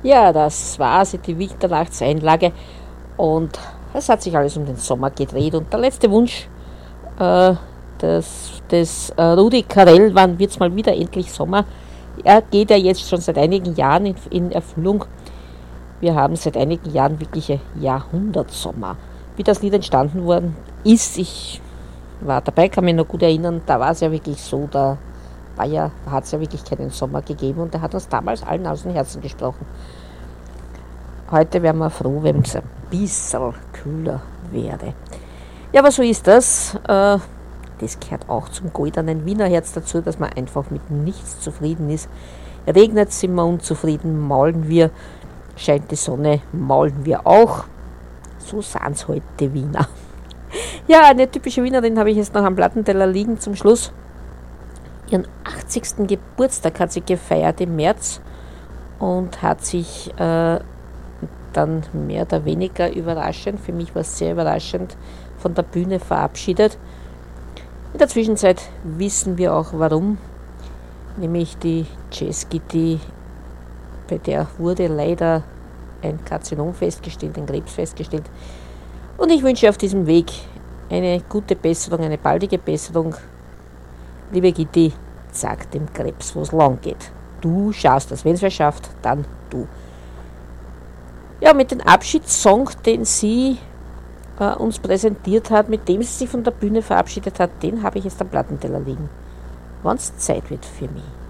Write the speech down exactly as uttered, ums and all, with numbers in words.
Ja, das war sie, die Mitternachtseinlage. Und es hat sich alles um den Sommer gedreht. Und der letzte Wunsch äh, des, des äh, Rudi Carrell, wann wird es mal wieder endlich Sommer? Er geht ja jetzt schon seit einigen Jahren in, in Erfüllung. Wir haben seit einigen Jahren wirkliche Jahrhundertsommer. Wie das Lied entstanden worden ist, ich war dabei, kann mich noch gut erinnern, da war es ja wirklich so, da war ja, hat es ja wirklich keinen Sommer gegeben und er hat uns damals allen aus dem Herzen gesprochen. Heute wären wir froh, wenn es ein bisschen kühler wäre. Ja, aber so ist das. Äh, das gehört auch zum goldenen Wiener Herz dazu, dass man einfach mit nichts zufrieden ist. Regnet, sind wir unzufrieden, maulen wir, scheint die Sonne, maulen wir auch. So sind es heute Wiener. Ja, eine typische Wienerin habe ich jetzt noch am Plattenteller liegen zum Schluss. Ihren achtzigsten Geburtstag hat sie gefeiert im März und hat sich äh, dann mehr oder weniger überraschend, für mich war es sehr überraschend, von der Bühne verabschiedet. In der Zwischenzeit wissen wir auch warum, nämlich die Jazz-Gitti, bei der wurde leider ein Karzinom festgestellt, ein Krebs festgestellt. Und ich wünsche auf diesem Weg eine gute Besserung, eine baldige Besserung. Liebe Gitti, sag dem Krebs, wo es lang geht. Du schaffst das. Wenn es wer schafft, dann du. Ja, mit dem Abschiedssong, den sie äh, uns präsentiert hat, mit dem sie sich von der Bühne verabschiedet hat, den habe ich jetzt am Plattenteller liegen. Wann es Zeit wird für mich.